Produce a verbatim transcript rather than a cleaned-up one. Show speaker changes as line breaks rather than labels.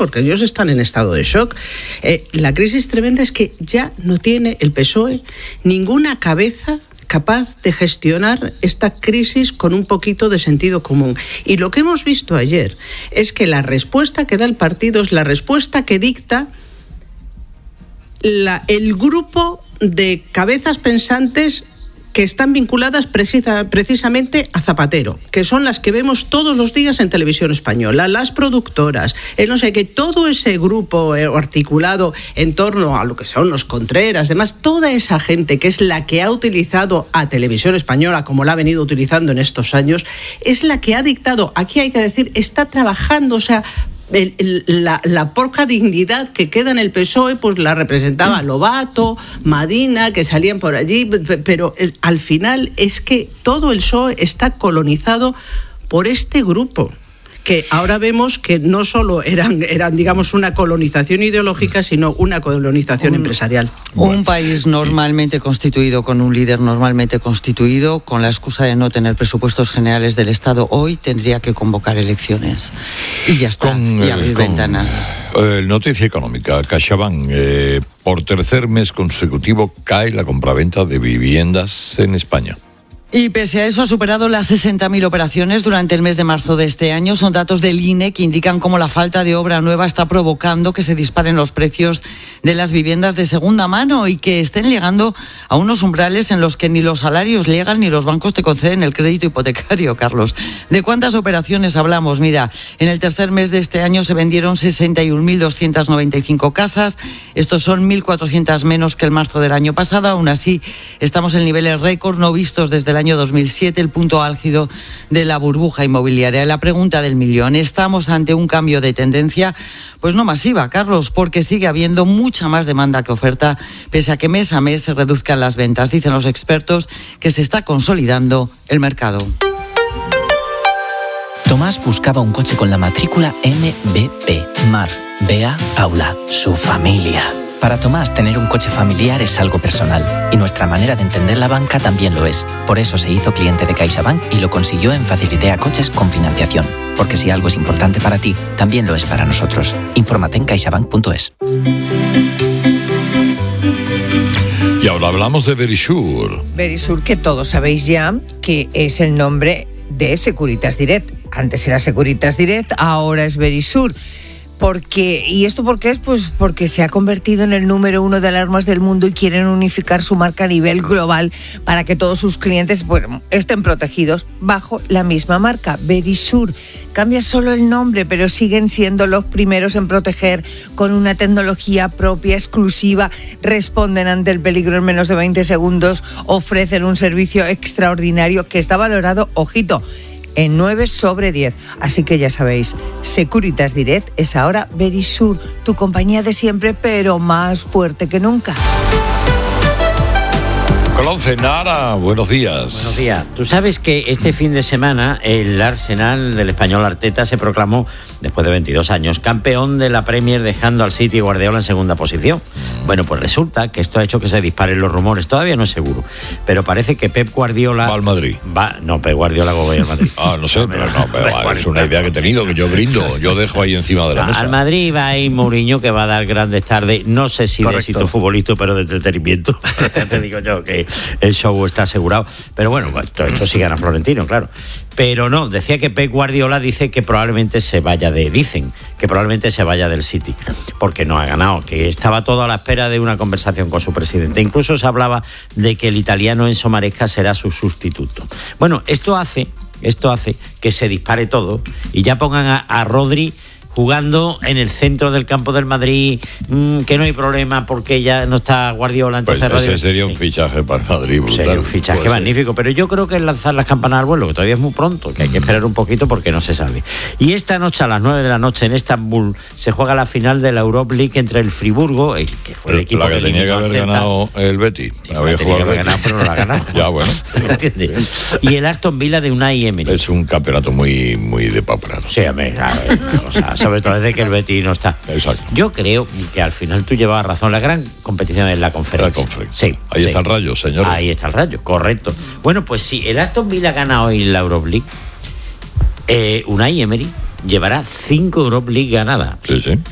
porque ellos están en estado de shock. Eh, la crisis tremenda es que ya no tiene el P S O E ninguna cabeza capaz de gestionar esta crisis con un poquito de sentido común. Y lo que hemos visto ayer es que la respuesta que da el partido es la respuesta que dicta la, el grupo de cabezas pensantes que están vinculadas precisa, precisamente a Zapatero, que son las que vemos todos los días en Televisión Española, las productoras, el no sé qué, todo ese grupo eh, articulado en torno a lo que son los Contreras, demás, toda esa gente que es la que ha utilizado a Televisión Española como la ha venido utilizando en estos años, es la que ha dictado, aquí hay que decir, está trabajando, o sea, El, el, la, la poca dignidad que queda en el P S O E, pues la representaba Lobato, Madina, que salían por allí, pero el, al final es que todo el P S O E está colonizado por este grupo, que ahora vemos que no solo eran, eran digamos, una colonización ideológica, sino una colonización un, empresarial.
Un país normalmente constituido, con un líder normalmente constituido, con la excusa de no tener presupuestos generales del Estado, hoy tendría que convocar elecciones. Y ya está, con, y abrir eh, ventanas.
Eh, noticia económica, CaixaBank, eh, por tercer mes consecutivo cae la compraventa de viviendas en España.
Y pese a eso ha superado las sesenta mil operaciones durante el mes de marzo de este año. Son datos del I N E que indican cómo la falta de obra nueva está provocando que se disparen los precios de las viviendas de segunda mano y que estén llegando a unos umbrales en los que ni los salarios llegan ni los bancos te conceden el crédito hipotecario, Carlos. ¿De cuántas operaciones hablamos? Mira, en el tercer mes de este año se vendieron sesenta y un mil doscientas noventa y cinco casas. Estos son mil cuatrocientas menos que el marzo del año pasado. Aún así, estamos en niveles récord no vistos desde el año dos mil siete, el punto álgido de la burbuja inmobiliaria. La pregunta del millón, ¿estamos ante un cambio de tendencia? Pues no masiva, Carlos, porque sigue habiendo mucha más demanda que oferta, pese a que mes a mes se reduzcan las ventas. Dicen los expertos que se está consolidando el mercado.
Tomás buscaba un coche con la matrícula M B P, Mar, Bea, Paula, su familia. Para Tomás, tener un coche familiar es algo personal, y nuestra manera de entender la banca también lo es. Por eso se hizo cliente de CaixaBank y lo consiguió en Facilitea Coches con financiación. Porque si algo es importante para ti, también lo es para nosotros. Infórmate en caixabank punto es.
Y ahora hablamos de Verisur.
Verisur, que todos sabéis ya que es el nombre de Securitas Direct. Antes era Securitas Direct, ahora es Verisur. Porque, ¿y esto por qué es? Pues porque se ha convertido en el número uno de alarmas del mundo y quieren unificar su marca a nivel global para que todos sus clientes, bueno, estén protegidos bajo la misma marca, Verisur. Cambia solo el nombre, pero siguen siendo los primeros en proteger con una tecnología propia, exclusiva, responden ante el peligro en menos de veinte segundos, ofrecen un servicio extraordinario que está valorado, ojito, en nueve sobre diez. Así que ya sabéis, Securitas Direct es ahora Verisur, tu compañía de siempre, pero más fuerte que nunca.
Colonce, Nara, buenos días.
Buenos días. Tú sabes que este fin de semana el Arsenal del español Arteta se proclamó, después de veintidós años, campeón de la Premier, dejando al City y Guardiola en segunda posición. Mm. Bueno, pues resulta que esto ha hecho que se disparen los rumores. Todavía no es seguro, pero parece que Pep Guardiola...
Va al Madrid.
Va, no, Pep Guardiola va al Madrid.
Ah, no sé, no, pero no, pero va, es una idea que he tenido, que yo brindo, yo dejo ahí encima de la no, mesa.
Al Madrid va a ir Mourinho, que va a dar grandes tardes, no sé si Correcto. de éxito futbolístico, pero de entretenimiento. Te digo yo que el show está asegurado, pero bueno, esto, esto sí gana Florentino, claro. Pero no, decía que Pep Guardiola dice que probablemente se vaya de, dicen que probablemente se vaya del City, porque no ha ganado, que estaba todo a la espera de una conversación con su presidente. Incluso se hablaba de que el italiano Enzo Maresca será su sustituto. Bueno, esto hace, esto hace que se dispare todo y ya pongan a, a Rodri jugando en el centro del campo del Madrid, mmm, que no hay problema porque ya no está Guardiola. Entonces
pues ese sería un fichaje para Madrid brutal.
Sería un fichaje pues magnífico, sí. Pero yo creo que es lanzar las campanas al vuelo, que todavía es muy pronto, que hay que esperar un poquito porque no se sabe. Y esta noche a las nueve de la noche en Estambul se juega la final de la Europa League entre el Friburgo, el que fue el
pero
equipo
la que,
que
tenía que haber ganado el Betis.
Sí, había tenía que haber ganado, pero no la ha ganado.
Ya, bueno.
Y el Aston Villa de Unai Emery.
Es un campeonato muy, muy de paprado.
Sí, a ver, a ver, o sea, sobre todo desde que el Betis no está.
Exacto.
Yo creo que al final tú llevabas razón. La gran competición es la conferencia.
La conferencia.
Sí.
Ahí
sí.
está el Rayo, señor.
Ahí está el Rayo, correcto. Bueno, pues si el Aston Villa gana hoy la Europa League, eh, Unai Emery llevará cinco Europa League ganadas.
Sí, sí.